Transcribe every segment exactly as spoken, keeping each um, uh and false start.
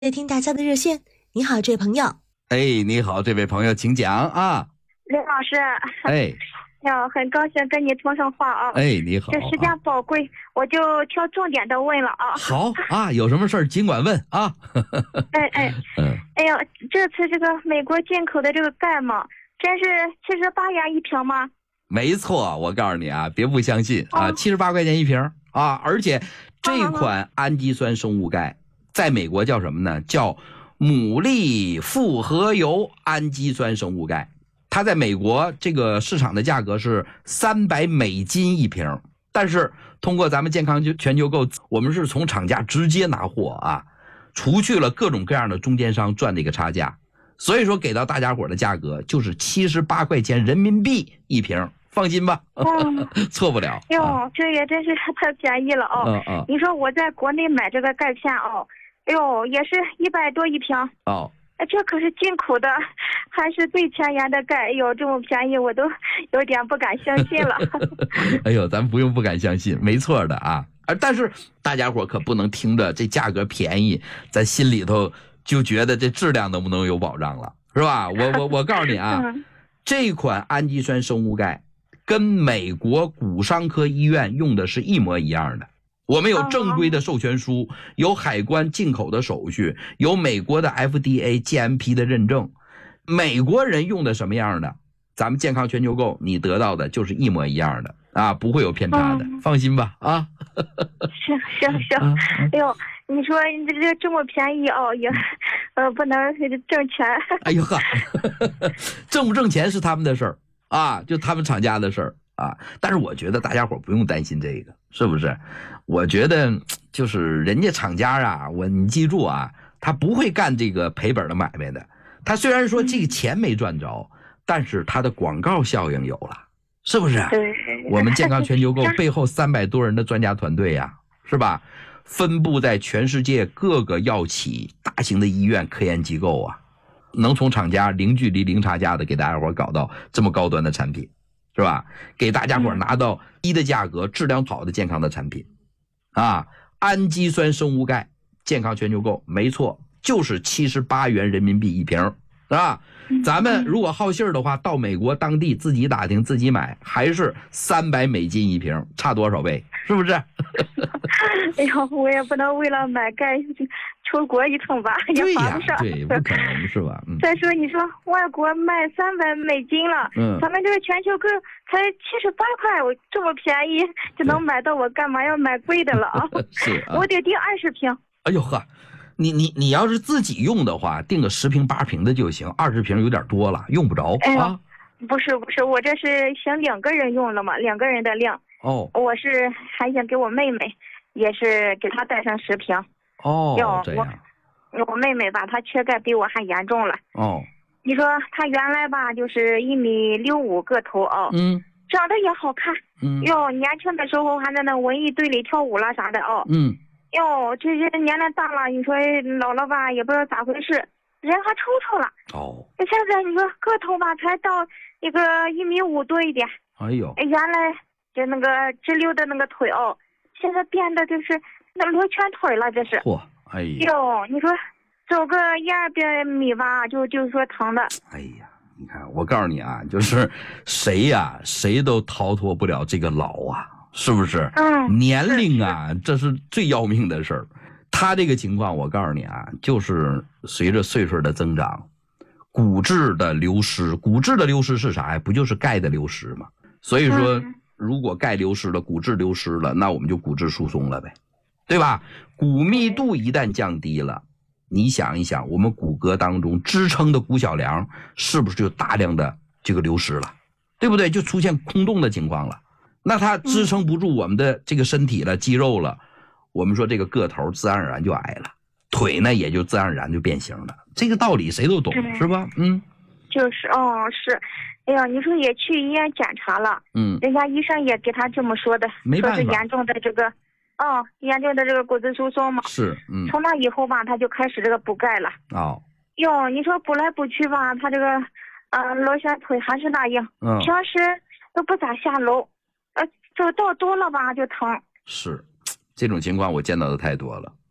接听大家的热线。你好，这位朋友。 哎，你好，这位朋友，请讲啊。 林老师， 哎， 呀，很高兴跟你通上话啊。 哎，你好， 这时间宝贵，啊、我就挑重点的问了啊。 好啊，有什么事儿尽管问啊。 哎哎，嗯，哎呀，这次这个美国进口的这个钙嘛，真是七十八元一瓶吗？ 没错，我告诉你啊，别不相信啊，七十八块钱一瓶啊，而且这款氨基酸生物钙在美国叫什么呢？叫牡蛎复合油氨基酸生物钙。它在美国这个市场的价格是三百美金一瓶，但是通过咱们健康全球购，我们是从厂家直接拿货啊，除去了各种各样的中间商赚的一个差价，所以说给到大家伙的价格就是七十八块钱人民币一瓶，放心吧，嗯、错不了。 哟、啊，这也真是太便宜了哦。嗯嗯。你说我在国内买这个钙片哦，哎呦，也是一百多一瓶哦。 这可是进口的，还是最前沿的钙，哎呦，这么便宜，我都有点不敢相信了。 哎呦，咱不用不敢相信，没错的啊。但是大家伙可不能听着这价格便宜，咱心里头就觉得这质量能不能有保障了，是吧？我我我告诉你啊，嗯、这款氨基酸生物钙跟美国骨伤科医院用的是一模一样的。我们有正规的授权书，有海关进口的手续，有美国的 F D A、G M P 的认证。美国人用的什么样的，咱们健康全球购你得到的就是一模一样的啊，不会有偏差的，嗯、放心吧啊。 行行行，哎呦，你说你这这这么便宜哦，也呃不能挣钱。 哎呦呵，挣不挣钱是他们的事儿啊，就他们厂家的事儿。啊，但是我觉得大家伙不用担心这个，是不是？我觉得就是人家厂家啊，我你记住啊，他不会干这个赔本的买卖的。他虽然说这个钱没赚着，但是他的广告效应有了，是不是？ 对。 我们健康全球购背后三百多人的专家团队呀、啊，是吧？分布在全世界各个药企、大型的医院、科研机构啊，能从厂家零距离、零差价的给大家伙搞到这么高端的产品。是吧？给大家伙拿到低的价格、质量好的健康的产品，啊，氨基酸生物钙，健康全球购，没错，就是七十八元人民币一瓶，啊，咱们如果好信儿的话，到美国当地自己打听自己买，还是三百美金一瓶，差多少倍？是不是？ 哎呦，我也不能为了买钙出国一趟吧，也划不上。 对呀，对，不可能是吧？嗯、 再说你说外国卖三百美金了，嗯，咱们这个全球购才七十八块，我这么便宜就能买到，我干嘛要买贵的了啊？ 是啊， 我得订二十瓶。 哎呦呵，你你你要是自己用的话，订个十瓶八瓶的就行，二十瓶有点多了，用不着、哎、啊。 不是不是，我这是想两个人用了嘛，两个人的量。 哦， 我是还想给我妹妹，也是给她带上十瓶。 哦，这样。 我我妹妹吧，她缺钙比我还严重了。 哦， 你说她原来吧，就是一米六五个头哦， 嗯， 长得也好看， 嗯， 哟，年轻的时候还在那文艺队里跳舞了啥的哦， 嗯， 哟，这些年龄大了，你说老了吧，也不知道咋回事，人还抽抽了。 哦， 现在你说个头吧，才到一个一米五多一点。 哎呦， 原来就那个直溜的那个腿哦，现在变得就是那罗圈腿了，这是。 嚯，哎呀， 哟，你说走个一二百米吧，就就说疼的。 哎呀，你看，我告诉你啊，就是谁呀、啊，谁都逃脱不了这个老啊，是不是？ 嗯， 年龄啊，这是最要命的事儿。他这个情况，我告诉你啊，就是随着岁数的增长，骨质的流失，骨质的流失是啥呀？不就是钙的流失吗？所以说，嗯、如果钙流失了，骨质流失了，那我们就骨质疏松了呗，对吧？骨密度一旦降低了，你想一想，我们骨骼当中支撑的骨小梁是不是就大量的这个流失了，对不对？就出现空洞的情况了。那它支撑不住我们的这个身体了，肌肉了，我们说这个个头自然而然就矮了，腿呢也就自然而然就变形了。这个道理谁都懂，是吧？嗯， 就是哦，是。哎呀，你说也去医院检查了， 嗯， 人家医生也给他这么说的， 没办法， 说是严重的这个，哦，严重的这个骨质疏松嘛。 是，嗯。 从那以后吧，他就开始这个补钙了。 哦。 哟，你说补来补去吧，他这个，呃，螺旋腿还是那样， 嗯， 平时都不咋下楼，呃，走道多了吧就疼。 是，这种情况我见到的太多了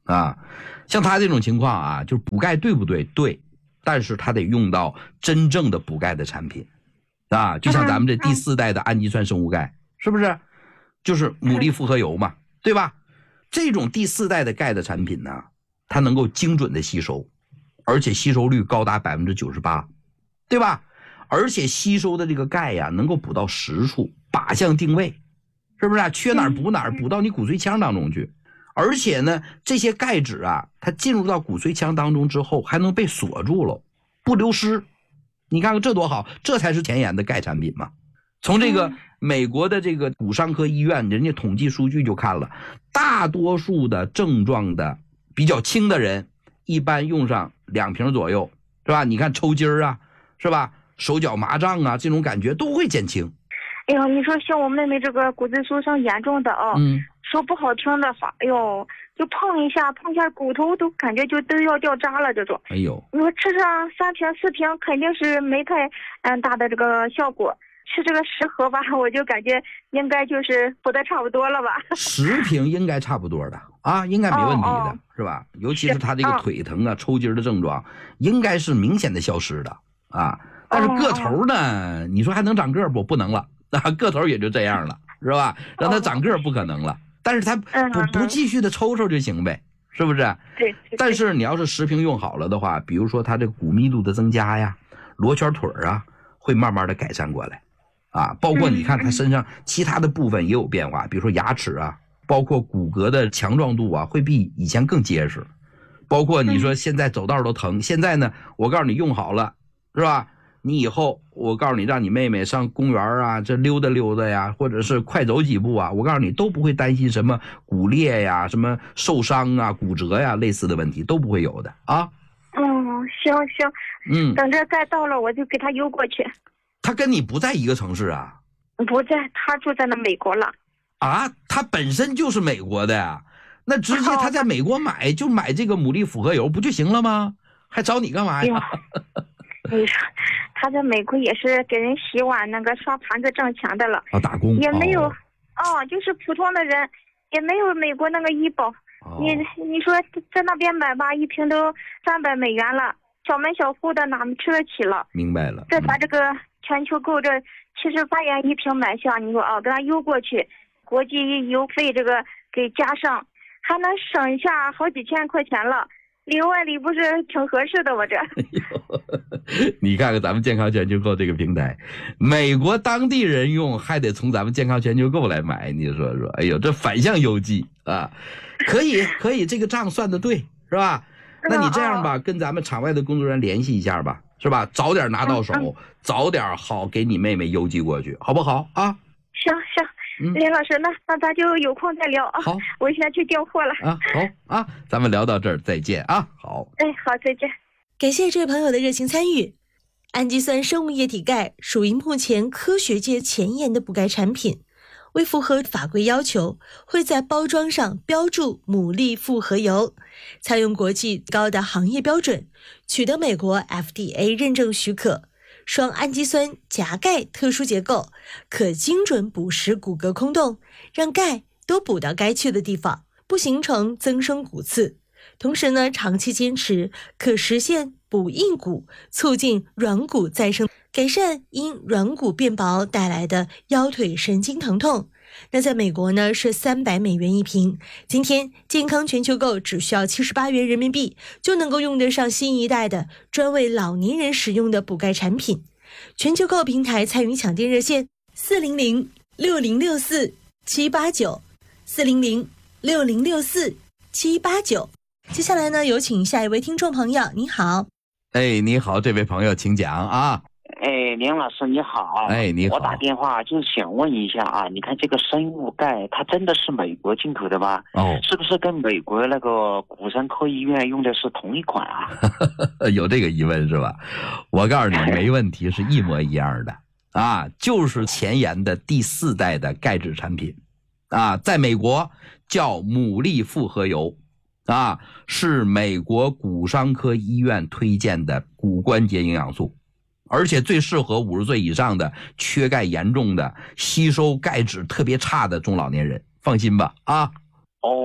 啊。像他这种情况啊，就是补钙对不对？对，但是他得用到真正的补钙的产品啊，就像咱们这第四代的氨基酸生物钙，是不是？就是牡蛎复合油嘛，对吧？这种第四代的钙的产品呢，它能够精准的吸收，而且吸收率高达百分之九十八，对吧？而且吸收的这个钙呀，能够补到实处，靶向定位，是不是啊？缺哪儿补哪儿，补到你骨髓腔当中去。而且呢，这些钙质啊，它进入到骨髓腔当中之后，还能被锁住了，不流失。你看看这多好，这才是前沿的钙产品嘛。从这个美国的这个骨伤科医院，人家统计数据就看了，大多数的症状的比较轻的人，一般用上两瓶左右，是吧？你看抽筋儿啊，是吧？手脚麻胀啊，这种感觉都会减轻。 哎呦，你说像我妹妹这个骨质疏松严重的啊，嗯，说不好听的话，哎呦，就碰一下碰一下骨头都感觉就都要掉渣了这种。 哎呦， 你说吃上三瓶四瓶肯定是没太嗯大的这个效果，吃这个十盒吧，我就感觉应该就是补的差不多了吧。 十瓶应该差不多的啊，应该没问题的，哦哦是吧？尤其是他这个腿疼啊、抽筋的症状，应该是明显的消失的啊。但是个头呢，你说还能长个不？不能了。啊，个头也就这样了，是吧？让他长个不可能了，但是他不不继续的抽抽就行呗，是不是？ 对。 但是你要是十瓶用好了的话，比如说他这个骨密度的增加呀，罗圈腿啊，会慢慢的改善过来，啊，包括你看他身上其他的部分也有变化，比如说牙齿啊，包括骨骼的强壮度啊，会比以前更结实。包括你说现在走道都疼，现在呢，我告诉你用好了，是吧？你以后我告诉你，让你妹妹上公园啊，这溜达溜达呀，或者是快走几步啊，我告诉你都不会担心什么骨裂呀、什么受伤啊、骨折呀类似的问题都不会有的啊。 嗯，行行，嗯，等着再到了我就给他邮过去。 他跟你不在一个城市啊？ 不在，他住在那美国了。 啊，他本身就是美国的呀，那直接他在美国买就买这个牡蛎复合油不就行了吗？还找你干嘛呀？ 你说他在美国也是给人洗碗那个刷盘子挣钱的了啊，打工也没有哦， 哦就是普通的人，也没有美国那个医保。哦、你你说在那边买吧，一瓶都三百美元了，小门小户的哪么吃得起了？ 明白了。 这把这个全球购这七十八元一瓶买下，你说啊，给他邮过去，国际邮费这个给加上，还能省下好几千块钱了。里外里不是挺合适的，我这。 你看看咱们健康全球购这个平台，美国当地人用还得从咱们健康全球购来买，你说说，哎呦，这反向邮寄啊！可以可以，这个账算的对，是吧？那你这样吧，跟咱们场外的工作人员联系一下吧，是吧？早点拿到手，嗯嗯、早点好给你妹妹邮寄过去，好不好啊？ 行行。林老师，那那咱就有空再聊啊。 好， 我先去订货了啊。好啊，咱们聊到这儿，再见啊。好， 哎，好，再见。 感谢这位朋友的热情参与。氨基酸生物液体钙属于目前科学界前沿的补钙产品，为符合法规要求，会在包装上标注牡蛎复合油，采用国际高的行业标准，取得美国 F D A 认证许可。双氨基酸夹钙特殊结构，可精准捕食骨骼空洞，让钙都补到该去的地方，不形成增生骨刺。同时呢，长期坚持可实现补硬骨，促进软骨再生，改善因软骨变薄带来的腰腿神经疼痛。那在美国呢是三百美元一瓶，今天健康全球购只需要七十八元人民币就能够用得上新一代的专为老年人使用的补钙产品。全球购平台参与抢店热线四零零六零六四七八九 四零零六零六四七八九。接下来呢，有请下一位听众朋友。你好。 哎，你好，这位朋友请讲啊。 哎，林老师你好。 哎，你好。 我打电话就是想问一下啊，你看这个生物钙，它真的是美国进口的吗？哦，是不是跟美国那个骨伤科医院用的是同一款啊？ 有这个疑问是吧？我告诉你，没问题，是一模一样的啊，就是前沿的第四代的钙质产品啊，在美国叫牡蛎复合油啊，是美国骨伤科医院推荐的骨关节营养素。而且最适合五十岁以上的缺钙严重的吸收钙质特别差的中老年人，放心吧啊。 哦，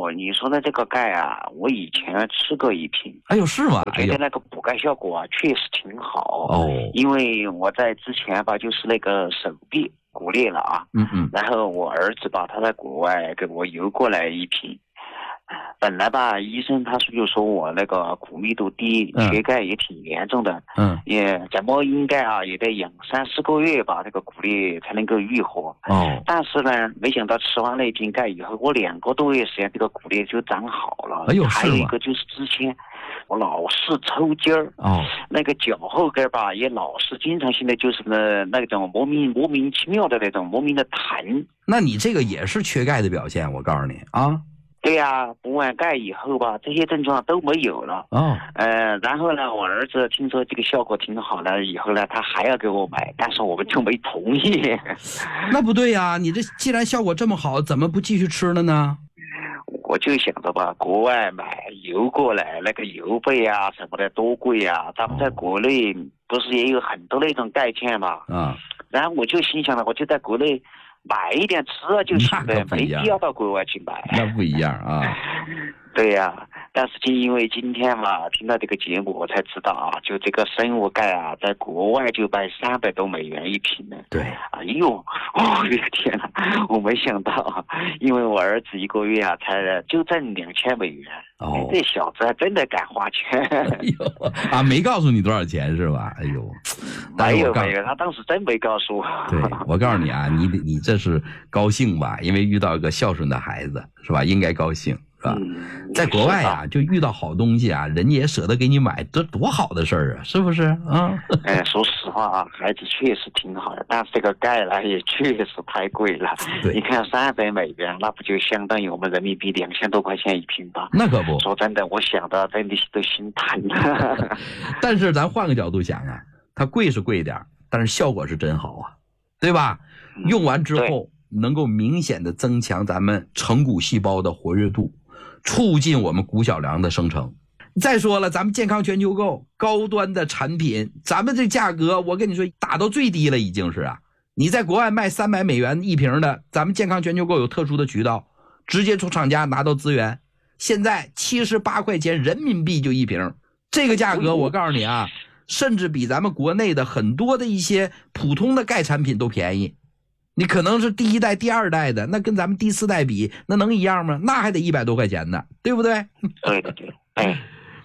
呦，你说的这个钙啊，我以前吃过一瓶。 哎呦，是吗？ 我觉得那个补钙效果啊，确实挺好。 哦， 因为我在之前吧，就是那个手臂骨裂了啊。 嗯嗯。 然后我儿子吧，他在国外给我邮过来一瓶。本来吧，医生他是就说我那个骨密度低， 嗯、 缺钙也挺严重的， 嗯， 也怎么应该啊，也得养三四个月吧，这个骨裂才能够愈合。 哦， 但是呢，没想到吃完那瓶钙以后，我两个多月时间，这个骨裂就长好了。 哎呦， 还有一个就是之前我老是抽筋儿， 哦， 那个脚后跟吧，也老是经常性的就是呢那种莫名莫名其妙的那种莫名的疼。 那你这个也是缺钙的表现，我告诉你啊。 对呀、啊，补完钙以后吧，这些症状都没有了。 哦， 呃，然后呢，我儿子听说这个效果挺好的，以后呢，他还要给我买，但是我们就没同意。 那不对呀、啊，你这既然效果这么好，怎么不继续吃了呢？ 我就想着吧，国外买邮过来，那个邮费啊什么的多贵啊，咱们在国内不是也有很多那种钙片嘛？ 啊， 然后我就心想了，我就在国内买一点吃了就行了，没必要到国外去买。 那不一样啊。 对呀、啊，但是就因为今天嘛，听到这个节目，我才知道啊，就这个生物钙啊，在国外就卖三百多美元一瓶呢。 对， 哎呦，哦，我的天哪，我没想到啊，因为我儿子一个月啊，才就挣两千美元。哦，这小子还真的敢花钱。 哎呦啊，没告诉你多少钱是吧？哎呦， 没有没有，他当时真没告诉我。 对，我告诉你啊，你你这是高兴吧？因为遇到一个孝顺的孩子，是吧？应该高兴。嗯、在国外啊，就遇到好东西啊，人家也舍得给你买，这多好的事儿啊，是不是啊？ 哎，说实话啊，孩子确实挺好的，但是这个钙呢也确实太贵了。 对， 你看三百美元，那不就相当于我们人民币两千多块钱一瓶吧？ 那可不。 说真的，我想到真的都心疼了。 但是咱换个角度想啊，它贵是贵点，但是效果是真好啊，对吧？嗯、用完之后能够明显的增强咱们成骨细胞的活跃度。促进我们骨小梁的生成。再说了，咱们健康全球购高端的产品，咱们这价格我跟你说打到最低了，已经是啊。你在国外卖三百美元一瓶的，咱们健康全球购有特殊的渠道，直接从厂家拿到资源。现在七十八块钱人民币就一瓶，这个价格我告诉你啊，甚至比咱们国内的很多的一些普通的钙产品都便宜。你可能是第一代、第二代的，那跟咱们第四代比，那能一样吗？那还得一百多块钱呢，对不对？ 对对对，哎，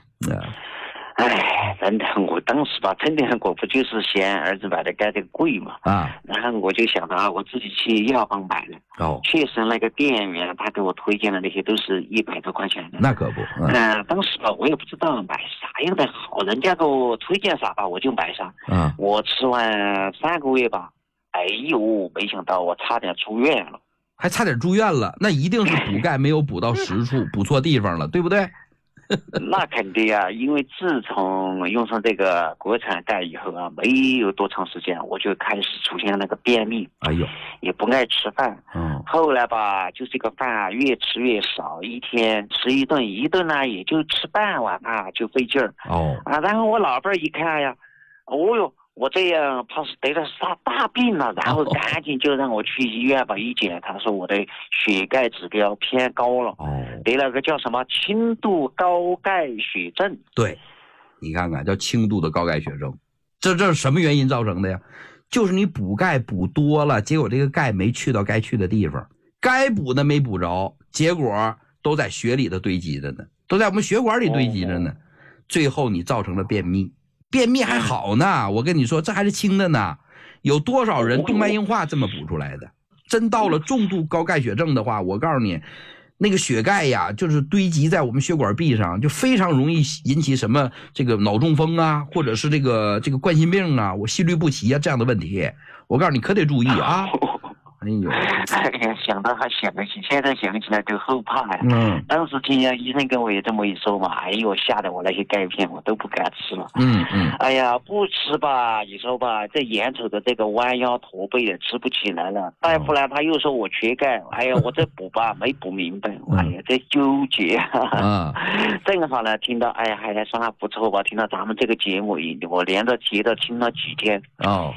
哎，真的，我当时吧，真的我不就是嫌儿子买的钙这个贵嘛啊，然后我就想到啊，我自己去药房买的，哦，确实那个店员他给我推荐的那些都是一百多块钱的， 那可不， 嗯、呃，当时吧，我也不知道买啥样的好，人家给我推荐啥吧，我就买啥，嗯，我吃完三个月吧。哎呦，没想到我差点住院了， 还差点住院了，那一定是补钙没有补到实处，补错地方了，对不对？ 那肯定啊，因为自从用上这个国产钙以后啊，没有多长时间，我就开始出现那个便秘， 哎呦， 也不爱吃饭，嗯，后来吧，就这个饭啊越吃越少，一天吃一顿，一顿呢也就吃半碗啊，就费劲儿，哦，啊，然后我老伴儿一看呀，哦哟。我这样怕是得了啥大病了，然后赶紧就让我去医院吧，一检他说我的血钙指标偏高了，哦，得了个叫什么轻度高钙血症。 对，你看看叫轻度的高钙血症，这这是什么原因造成的呀？就是你补钙补多了，结果这个钙没去到该去的地方，该补的没补着，结果都在血里头堆积着呢，都在我们血管里堆积着呢，哦，最后你造成了便秘。便秘还好呢，我跟你说这还是轻的呢，有多少人动脉硬化这么补出来的？真到了重度高钙血症的话，我告诉你，那个血钙呀，就是堆积在我们血管壁上，就非常容易引起什么这个脑中风啊，或者是这个这个冠心病啊，我心律不齐啊这样的问题，我告诉你可得注意啊。哎呦， 哎呀，想到还想起，现在想起来都后怕呀。嗯，当时听见医生跟我也这么一说嘛，哎呦，吓得我那些钙片我都不敢吃了。嗯嗯，哎呀，不吃吧，你说吧，这眼瞅着这个弯腰驼背也吃不起来了。大夫呢，他又说我缺钙，哎呀，我这补吧没补明白，哎呀，这纠结啊。正好呢，听到，哎呀，还还算还不错吧，听到咱们这个节目，我连着接着听了几天。哦。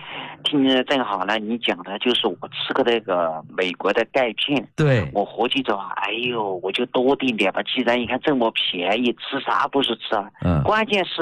听着正好呢，你讲的就是我吃个那个美国的钙片， 对， 我回去之后，哎呦，我就多订点吧。既然你看这么便宜，吃啥不是吃啊？嗯，关键是。